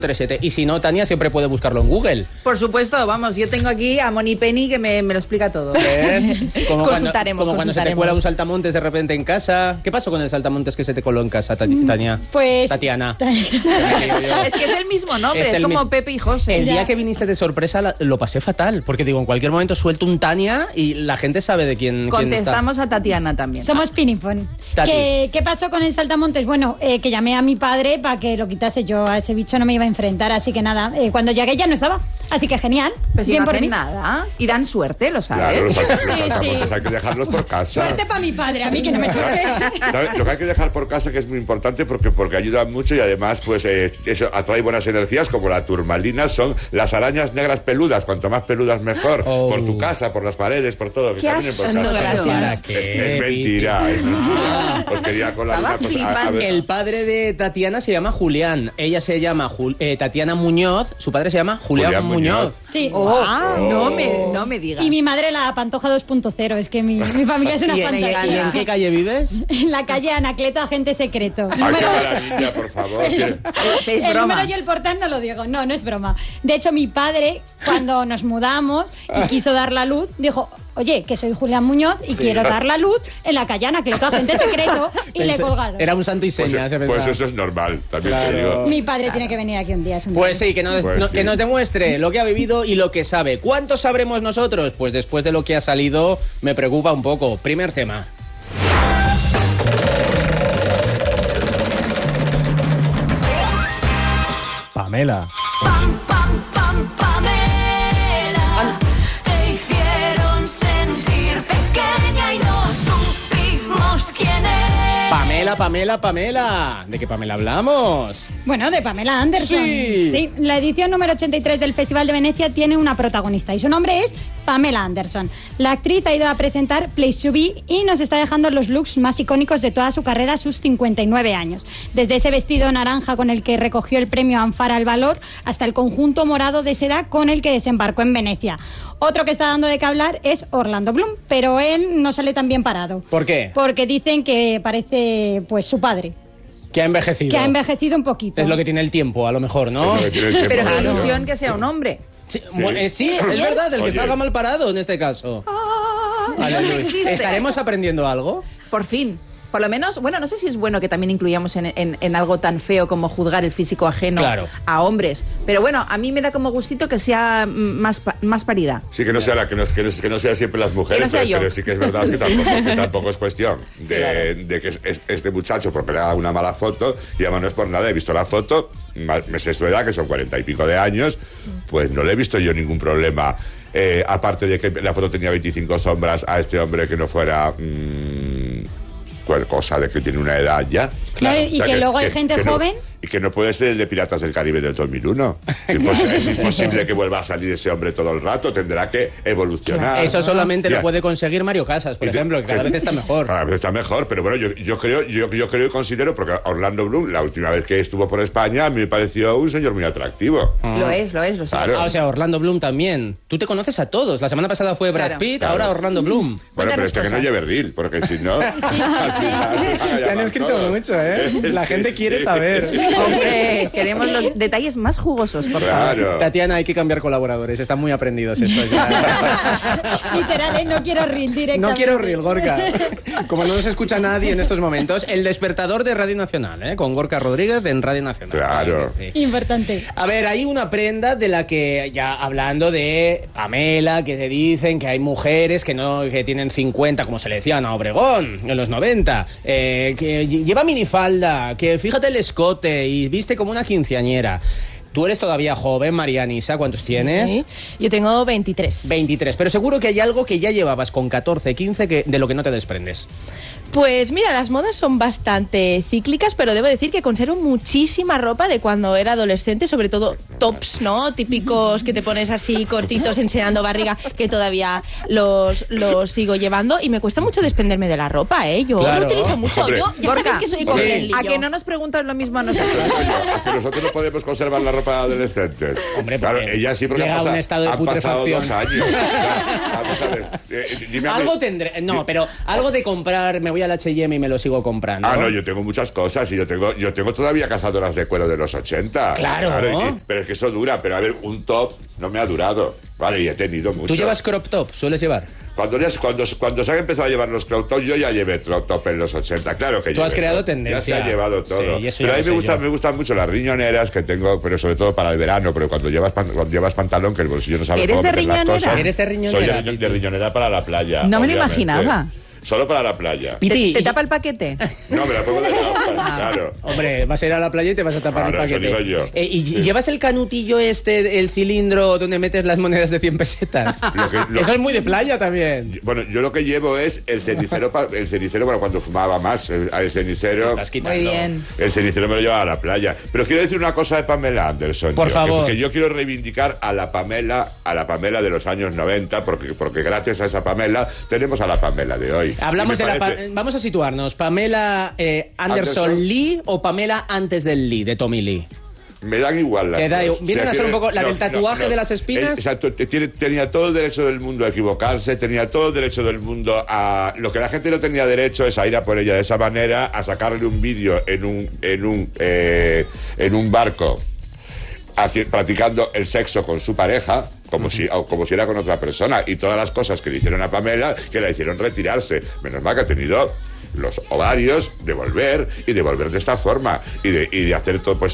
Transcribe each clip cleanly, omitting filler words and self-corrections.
37. Y si no, Tania siempre puede buscarlo en Google. Por supuesto, vamos, yo tengo aquí a Moni Penny que me lo explica todo. Como Consultaremos. cuando se te cuela un saltamontes de repente en casa. ¿Qué pasó con el saltamontes que se te coló en casa, Tania? Pues... Tatiana. Es que es el mismo nombre, es como Pepe y José. El día que viniste de sorpresa lo pasé fatal, porque digo, en cualquier momento suelto un Tania y la gente sabe de quién Contestamos está. a Tatiana también. Somos pinipón. ¿Qué pasó con el saltamontes? Bueno, que llamé a mi padre para que lo quitase. Yo a ese bicho no me iba a enfrentar, así que nada, cuando llegué ya no estaba. Así que genial. Pues si bien no por hacen mí. nada y dan suerte, lo sabes. Claro, los Sí. saltamontes hay que dejarlos por casa. Suerte para mi padre, a mí que no me toque. ¿Sabes? Lo que hay que dejar por casa, que es muy importante porque ayudan mucho y además pues eso atrae buenas energías, como la turmalina, son las arañas negras peludas. Cuanto más peludas mejor. Por tu casa, por las paredes, por todo. Que ¿Qué caminen por asco? casa. ¿Para qué? Es mentira, es mentira. Os quería colar Estaba una cosa. flipando. El padre de Tatiana se llama Julián. Ella se llama Tatiana Muñoz. Su padre se llama Julián Muñoz. Sí. No me digas. Y mi madre la Pantoja 2.0 , es que mi familia es una ¿Y fantasía. en qué calle vives? En la calle Anacleto, agente secreto. Ay, qué maravilla, por favor. Es El broma. número y el portal no lo digo, no es broma. De hecho, mi padre, cuando nos mudamos y quiso dar la luz, dijo, oye, que soy Julián Muñoz y quiero dar la luz en la calle Anacleto, agente secreto, y le colgaron. Era un santo y seña. Pues eso es normal, también te digo. Mi padre tiene que venir aquí un día. Es un Pues día. sí, que Pues nos demuestre lo que ha vivido y lo que sabe. ¿Cuánto sabremos nosotros? Pues después de lo que ha salido, me preocupa un poco. Primer tema. Pamela. Pamela. Te hicieron sentir pequeña y no supimos quién es. Pamela. ¿De qué Pamela hablamos? Bueno, de Pamela Anderson. Sí. La edición número 83 del Festival de Venecia tiene una protagonista y su nombre es Pamela Anderson. La actriz ha ido a presentar Place to Be y nos está dejando los looks más icónicos de toda su carrera a sus 59 años. Desde ese vestido naranja con el que recogió el premio Anfara al Valor hasta el conjunto morado de seda con el que desembarcó en Venecia. Otro que está dando de qué hablar es Orlando Bloom, pero él no sale tan bien parado. ¿Por qué? Porque dicen que parece pues su padre, Que ha envejecido. que ha envejecido un poquito. Es lo que tiene el tiempo, a lo mejor, ¿no? Es lo que tiene el tiempo, Pero qué claro. ilusión que sea un hombre. Sí, sí, es verdad, el que Oye. salga mal parado en este caso. Vale, Dios Luis. existe. ¿Estaremos aprendiendo algo? Por fin. Por lo menos, bueno, no sé si es bueno que también incluyamos en algo tan feo como juzgar el físico ajeno Claro. a hombres. Pero bueno, a mí me da como gustito que sea más paridad. Sí, que no sea que no sea siempre las mujeres, Que no sea yo. pero sí que es verdad que tampoco es cuestión de que este muchacho, porque le haga una mala foto, y además no es por nada, he visto la foto, me sé su edad, que son 40 y pico de años, pues no le he visto yo ningún problema. Aparte de que la foto tenía 25 sombras a este hombre que no fuera cosa de que tiene una edad ya. Claro, y que luego hay gente joven. Y que no puede ser el de Piratas del Caribe del 2001. Es imposible que vuelva a salir ese hombre todo el rato, tendrá que evolucionar. Eso solamente Ya. lo puede conseguir Mario Casas, por ejemplo, que cada vez está mejor. Cada vez está mejor, pero bueno, yo creo y considero, porque Orlando Bloom, la última vez que estuvo por España, a mí me pareció un señor muy atractivo. Lo es. Claro. Ah, o sea, Orlando Bloom también. Tú te conoces a todos. La semana pasada fue Brad Claro. Pitt, Claro. ahora Orlando Bloom. Bueno, pero Cuéntanos este que no cosas. lleve reel, porque si no... Te han escrito mucho, ¿eh? La gente quiere saber. Hombre, queremos los detalles más jugosos, por favor. Claro. Tatiana, hay que cambiar colaboradores. Están muy aprendidos estos ya. Literal, no quiero reel directamente. No quiero reel, Gorka. Como no nos escucha nadie en estos momentos, el despertador de Radio Nacional, ¿eh? Con Gorka Rodríguez en Radio Nacional. Claro. Sí. Importante. A ver, hay una prenda de la que, ya hablando de Pamela, que se dicen que hay mujeres que tienen 50, como se le decía a Ana Obregón en los 90, que lleva minifalda, que fíjate el escote y viste como una quinceañera. Tú eres todavía joven, María Anisa, ¿cuántos tienes? Sí, yo tengo 23. 23, pero seguro que hay algo que ya llevabas con 14, 15 de lo que no te desprendes. Pues mira, las modas son bastante cíclicas, pero debo decir que conservo muchísima ropa de cuando era adolescente, sobre todo tops, ¿no? Típicos que te pones así cortitos enseñando barriga, que todavía los sigo llevando y me cuesta mucho desprenderme de la ropa, ¿eh? Yo Claro. lo utilizo mucho. Hombre. Yo ya Gorka, sabéis que soy con sí. ¿A que no nos preguntas lo mismo a nosotros? Es que nosotros no podemos conservar la ropa de adolescentes. Hombre, claro, porque ella sí, porque llega a un estado de han pasado putrefacción. 2 años. Claro, vamos a ver. Dime a mí- Algo tendré, no, pero algo de comprar, me voy voy al H&M y me lo sigo comprando. Ah, no, yo tengo muchas cosas y yo tengo todavía cazadoras de cuero de los 80. Claro. Pero es que eso dura, pero a ver, un top no me ha durado. Vale, y he tenido mucho. ¿Tú llevas crop top? ¿Sueles llevar? Cuando se han empezado a llevar los crop top, yo ya llevé crop top en los 80, claro que Tú has creado todo. tendencia. Ya se ha llevado todo. Sí, eso pero ya a mí lo sé me gustan mucho las riñoneras que tengo, pero sobre todo para el verano, pero cuando llevas pantalón, que el bolsillo no sabe ¿Eres cómo de meter las riñonera? cosas. ¿Eres de riñonera, Soy de Piti? riñonera para la playa. No me lo obviamente. imaginaba. Solo para la playa. Piti, ¿Te tapa el paquete? No, me la pongo de lado, claro. Hombre, vas a ir a la playa y te vas a tapar Claro, el eso paquete. digo yo. ¿Y Sí. llevas el canutillo el cilindro donde metes las monedas de 100 pesetas? Eso es muy de playa también. Bueno, yo lo que llevo es el cenicero, bueno, cuando fumaba más, el cenicero. Estás quitando. Muy bien. El cenicero me lo llevaba a la playa. Pero quiero decir una cosa de Pamela Anderson. Por favor. Que yo quiero reivindicar a la Pamela de los años 90, porque gracias a esa Pamela tenemos a la Pamela de hoy. Hablamos Y me de parece- Vamos a situarnos. ¿Pamela Anderson Lee o Pamela antes del Lee, de Tommy Lee? Me dan igual las Que da dos. igual. Vienen a ser un poco la no, del tatuaje no. de las espinas. Exacto, tenía todo el derecho del mundo a equivocarse, tenía todo el derecho del mundo a... Lo que la gente no tenía derecho es a ir a por ella de esa manera, a sacarle un vídeo en un barco practicando el sexo con su pareja, como si era con otra persona, y todas las cosas que le hicieron a Pamela, que la hicieron retirarse. Menos mal que ha tenido los ovarios de volver de esta forma y de hacer todo, pues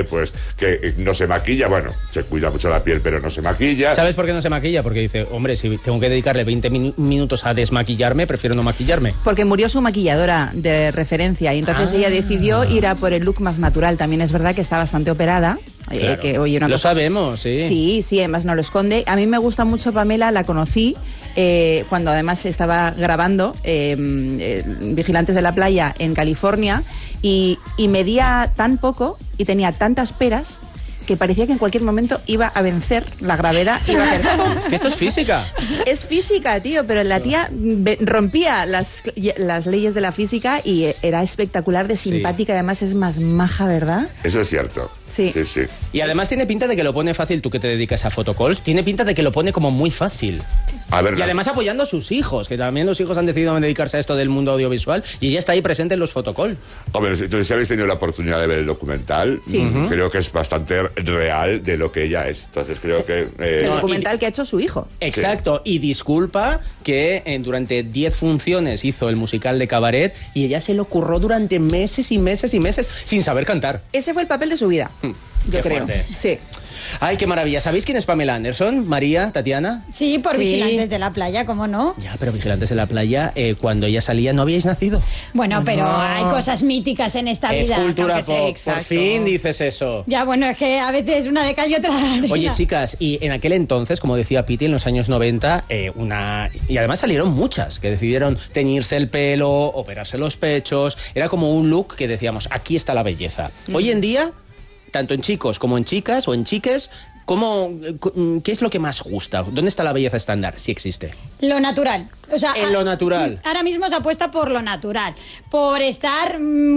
que no se maquilla, bueno, se cuida mucho la piel pero no se maquilla. ¿Sabes por qué no se maquilla? Porque dice, hombre, si tengo que dedicarle 20 minutos a desmaquillarme, prefiero no maquillarme. Porque murió su maquilladora de referencia y entonces ella decidió ir a por el look más natural. También es verdad que está bastante operada. Claro. Que, oye, una Lo cosa- sabemos, sí. Sí, además no lo esconde. A mí me gusta mucho Pamela, la conocí cuando además estaba grabando Vigilantes de la Playa en California y medía tan poco y tenía tantas peras que parecía que en cualquier momento iba a vencer la gravedad. Iba a hacer ¡pum! Es que esto es física. Es física, tío, pero la tía rompía las leyes de la física y era espectacular de Sí. simpática. Además es más maja, ¿verdad? Eso es cierto. Sí. Sí. Y además tiene pinta de que lo pone fácil, tú que te dedicas a photocalls, tiene pinta de que lo pone como muy fácil. A ver, Y además apoyando a sus hijos, que también los hijos han decidido dedicarse a esto del mundo audiovisual y ella está ahí presente en los photocalls. hombre, entonces si habéis tenido la oportunidad de ver el documental, Sí. creo que es bastante real de lo que ella es. Entonces creo que... El No, documental que ha hecho su hijo. Exacto, y disculpa que durante 10 funciones hizo el musical de Cabaret y ella se lo curró durante meses y meses y meses sin saber cantar. Ese fue el papel de su vida, yo Qué creo. fuerte. Sí. Ay, qué maravilla. ¿Sabéis quién es Pamela Anderson? María, Tatiana. Sí, por Sí. Vigilantes de la Playa, ¿cómo no? Ya, pero Vigilantes de la Playa, cuando ella salía no habíais nacido. Bueno, pero hay cosas míticas en esta Es vida. cultura aunque sea- pop. Por exacto. fin dices eso. Ya, bueno, es que a veces una de cal y otra de arena. Oye, chicas, y en aquel entonces, como decía Piti, en los años 90, y además salieron muchas que decidieron teñirse el pelo, operarse los pechos. Era como un look que decíamos, aquí está la belleza. Hoy en día, tanto en chicos como en chicas o en chiques, ¿qué es lo que más gusta? ¿Dónde está la belleza estándar? Si existe. Lo natural. O sea, En lo natural. Ahora mismo se apuesta por lo natural. Por estar...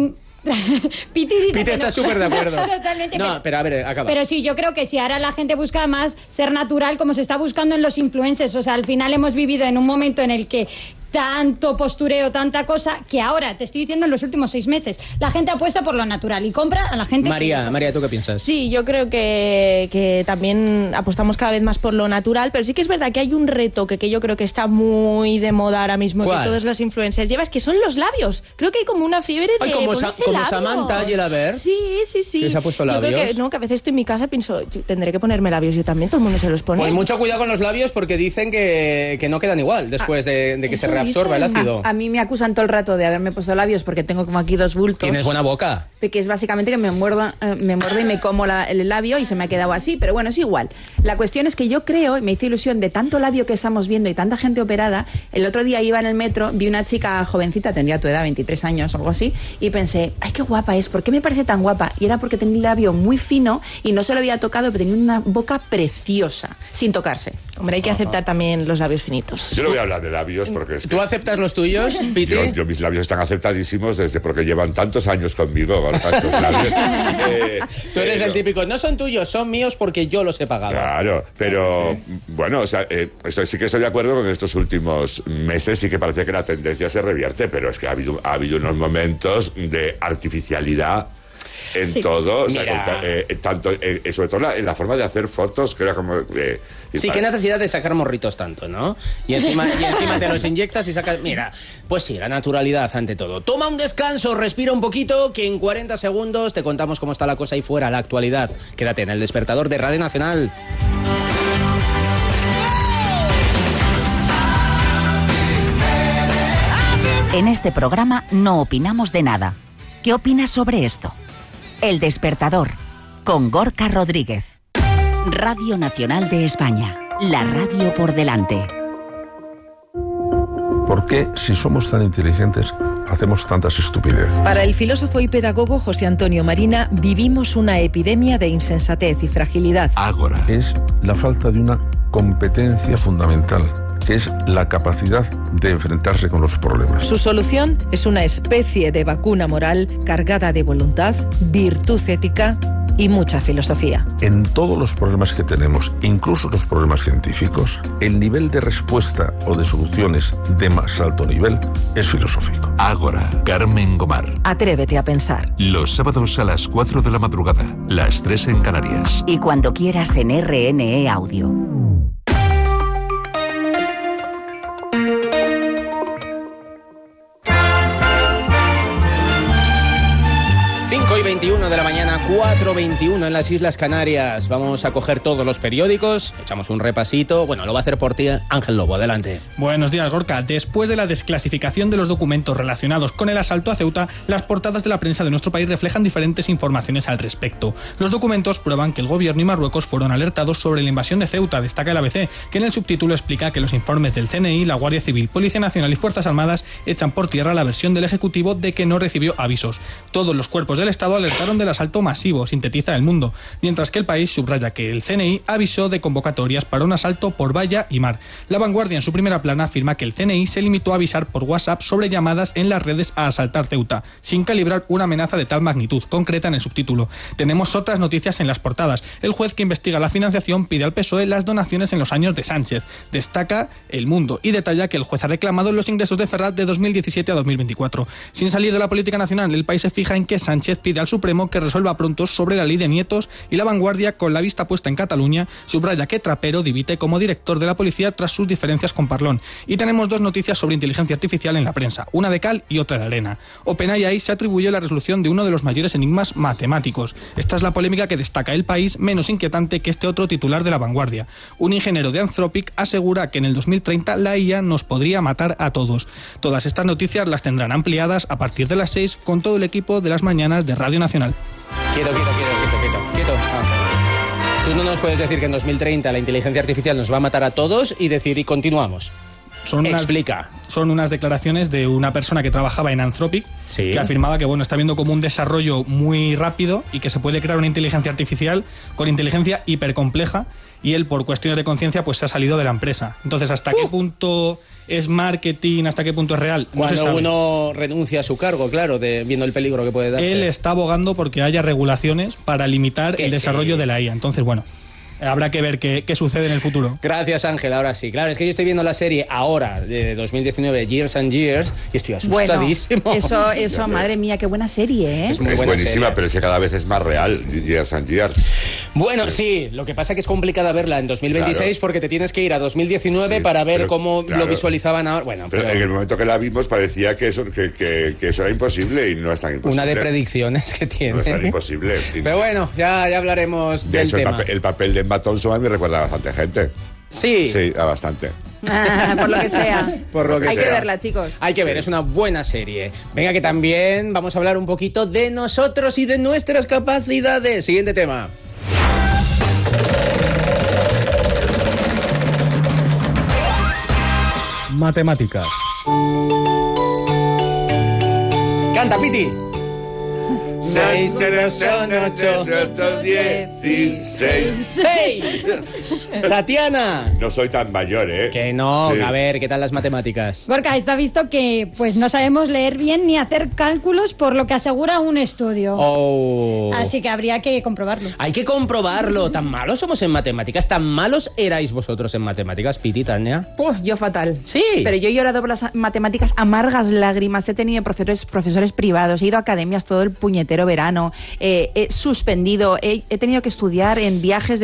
Piti dice Piti que está no. súper de acuerdo. Totalmente. No, pero a ver, acaba. Pero sí, yo creo que sí, ahora la gente busca más ser natural como se está buscando en los influencers. O sea, al final hemos vivido en un momento en el que tanto postureo, tanta cosa, que ahora, te estoy diciendo, en los últimos 6 meses, la gente apuesta por lo natural y compra a la gente que es María, así. María, ¿tú qué piensas? Sí, yo creo que también apostamos cada vez más por lo natural, pero sí que es verdad que hay un retoque que yo creo que está muy de moda ahora mismo, ¿Cuál? que todos los influencers llevan, que son los labios. Creo que hay como una fiebre de Ay, como ponerse como labios. Samantha Gelaber. Sí. ¿Que se ha puesto Yo creo labios? que a veces estoy en mi casa y pienso, yo tendré que ponerme labios yo también, todo el mundo se los pone. Pues mucho cuidado con los labios porque dicen que no quedan igual después de que se eso reabsorba el dicen. ácido. A mí me acusan todo el rato de haberme puesto labios porque tengo como aquí 2 bultos. Tienes buena boca. Que es básicamente que me muerdo y me como el labio y se me ha quedado así, pero bueno, es igual. La cuestión es que yo creo, y me hizo ilusión de tanto labio que estamos viendo y tanta gente operada, el otro día iba en el metro, vi una chica jovencita, tendría tu edad, 23 años o algo así, y pensé, ay, qué guapa es, ¿por qué me parece tan guapa? Y era porque tenía el labio muy fino y no se lo había tocado, pero tenía una boca preciosa, sin tocarse. Hombre, hay que aceptar también los labios finitos. Yo no voy a hablar de labios porque es que ¿Tú aceptas los tuyos, Piti? yo mis labios están aceptadísimos desde porque llevan tantos años conmigo. Gorka, estos labios. Tú eres el típico, no son tuyos, son míos porque yo los he pagado. Claro, pero bueno, o sea, sí que estoy de acuerdo con que en estos últimos meses sí que parece que la tendencia se revierte, pero es que ha habido unos momentos de artificialidad en Sí. todo, o sea, Mira. tanto, sobre todo en la forma de hacer fotos, que era como... Sí, qué necesidad de sacar morritos tanto, ¿no? Y encima te los inyectas y sacas... Mira, pues sí, la naturalidad ante todo. Toma un descanso, respira un poquito, que en 40 segundos te contamos cómo está la cosa ahí fuera, la actualidad. Quédate en El Despertador de Radio Nacional. En este programa no opinamos de nada. ¿Qué opinas sobre esto? El Despertador, con Gorka Rodríguez. Radio Nacional de España, la radio por delante. ¿Por qué, si somos tan inteligentes, hacemos tantas estupideces? Para el filósofo y pedagogo José Antonio Marina, vivimos una epidemia de insensatez y fragilidad. Ágora. Es la falta de una competencia fundamental, que es la capacidad de enfrentarse con los problemas. Su solución es una especie de vacuna moral cargada de voluntad, virtud ética y mucha filosofía. En todos los problemas que tenemos, incluso los problemas científicos, el nivel de respuesta o de soluciones de más alto nivel es filosófico. Ágora, Carmen Gomar. Atrévete a pensar. Los sábados a las 4 de la madrugada, las 3 en Canarias. Y cuando quieras en RNE Audio. 5:21 de la mañana, 4:21 en las Islas Canarias. Vamos a coger todos los periódicos, echamos un repasito. Bueno, lo va a hacer por ti Ángel Lobo, adelante. Buenos días, Gorka. Después de la desclasificación de los documentos relacionados con el asalto a Ceuta, las portadas de la prensa de nuestro país reflejan diferentes informaciones al respecto. Los documentos prueban que el gobierno y Marruecos fueron alertados sobre la invasión de Ceuta, destaca el ABC, que en el subtítulo explica que los informes del CNI, la Guardia Civil, Policía Nacional y Fuerzas Armadas echan por tierra la versión del Ejecutivo de que no recibió avisos. Todos los cuerpos del Estado alertaron del asalto masivo, sintetiza El Mundo, mientras que El País subraya que el CNI avisó de convocatorias para un asalto por valla y mar. La Vanguardia en su primera plana afirma que el CNI se limitó a avisar por WhatsApp sobre llamadas en las redes a asaltar Ceuta, sin calibrar una amenaza de tal magnitud, concreta en el subtítulo. Tenemos otras noticias en las portadas. El juez que investiga la financiación pide al PSOE las donaciones en los años de Sánchez. Destaca El Mundo y detalla que el juez ha reclamado los ingresos de Ferrat de 2017 a 2024. Sin salir de la política nacional, El País se fija en que Sánchez pide al Supremo que resuelva pronto sobre la ley de nietos, y La Vanguardia, con la vista puesta en Cataluña, subraya que Trapero dimite como director de la policía tras sus diferencias con Parlón. Y tenemos dos noticias sobre inteligencia artificial en la prensa, una de cal y otra de arena. OpenAI se atribuye la resolución de uno de los mayores enigmas matemáticos. Esta es la polémica que destaca El País, menos inquietante que este otro titular de La Vanguardia. Un ingeniero de Anthropic asegura que en el 2030 la IA nos podría matar a todos. Todas estas noticias las tendrán ampliadas a partir de las 6 con todo el equipo de las mañanas de Radio Nacional. Quieto. Tú no nos puedes decir que en 2030 la inteligencia artificial nos va a matar a todos y decir, y continuamos. Explica. Son unas declaraciones de una persona que trabajaba en Anthropic, sí, que afirmaba que bueno, está viendo como un desarrollo muy rápido y que se puede crear una inteligencia artificial con inteligencia hipercompleja, y él, por cuestiones de conciencia, pues se ha salido de la empresa. Entonces, ¿hasta qué punto es marketing? ¿Hasta qué punto es real? No Cuando se sabe. uno renuncia a su cargo, claro, viendo el peligro que puede darse. Él está abogando porque haya regulaciones para limitar el desarrollo de la IA. Entonces, bueno, habrá que ver qué sucede en el futuro. Gracias, Ángel. Ahora sí. Claro, es que yo estoy viendo la serie ahora, de 2019, Years and Years, y estoy asustadísimo. Bueno, eso, madre mía, qué buena serie, ¿eh? Es muy Es buena buenísima, serie. pero es que cada vez es más real. Years and Years. Bueno, sí, lo que pasa es que es complicada verla en 2026, claro, porque te tienes que ir a 2019 para ver cómo lo visualizaban ahora. Bueno, pero en el momento que la vimos parecía que eso era imposible, y no es tan imposible. Una de predicciones que tiene. No es tan imposible. Pero bueno, ya hablaremos de del hecho, tema. El papel de Emma Thompson a mí me recuerda a bastante gente. Sí. Sí, a bastante. Por lo que sea. Por lo que Hay sea. que verla, chicos. Hay que ver, es una buena serie. Venga, que también vamos a hablar un poquito de nosotros y de nuestras capacidades. Siguiente tema. Matemáticas. Canta, Piti. 6 son 8. 16. ¡Hey! Tatiana. No soy tan mayor, ¿eh? Que no, Sí. a ver, ¿qué tal las matemáticas? Gorka, está visto que pues no sabemos leer bien ni hacer cálculos, por lo que asegura un estudio. Oh. Así que habría que comprobarlo. Hay que comprobarlo. ¿Tan malos somos en matemáticas? ¿Tan malos erais vosotros en matemáticas, Piti, Tania? Yo fatal. Sí. Pero yo he llorado por las matemáticas amargas lágrimas. He tenido profesores privados. He ido a academias todo el puñetero verano. He suspendido. He tenido que estudiar en viajes